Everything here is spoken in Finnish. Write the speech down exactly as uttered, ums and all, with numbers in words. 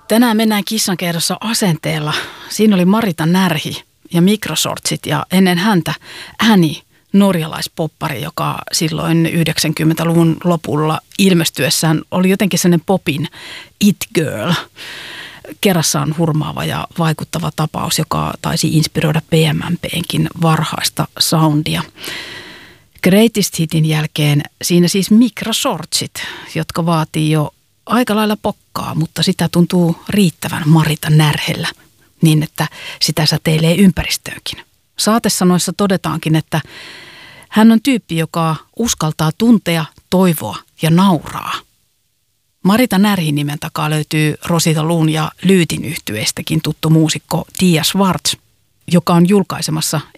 Tänään mennään kissankerrossa asenteella. Siinä oli Marita Närhi ja Microsortsit ja ennen häntä Annie, norjalaispoppari, joka silloin yhdeksänkymmentäluvun lopulla ilmestyessään oli jotenkin sellainen popin it girl. Kerrassa on hurmaava ja vaikuttava tapaus, joka taisi inspiroida P M M P:nkin varhaista soundia. Greatest Hitin jälkeen siinä siis Microsortsit, jotka vaatii jo aika lailla pokkaa, mutta sitä tuntuu riittävän Marita Närhellä niin, että sitä säteilee ympäristöönkin. Saatesanoissa todetaankin, että hän on tyyppi, joka uskaltaa tuntea, toivoa ja nauraa. Marita Närhin nimen takaa löytyy Rosita Luun ja Lyytin yhtyeistäkin tuttu muusikko Tia Schwartz, joka on julkaisemassa